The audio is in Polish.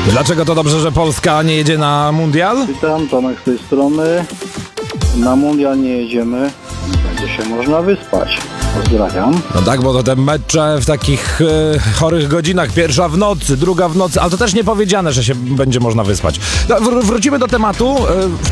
Dlaczego to dobrze, że Polska nie jedzie na mundial? Witam, Tomek z tej strony. Na mundial nie jedziemy. Będzie się można wyspać. Pozdrawiam. No tak, bo to te mecze w takich chorych godzinach, pierwsza w nocy, druga w nocy, ale to też nie powiedziane, że się będzie można wyspać. No, wrócimy do tematu.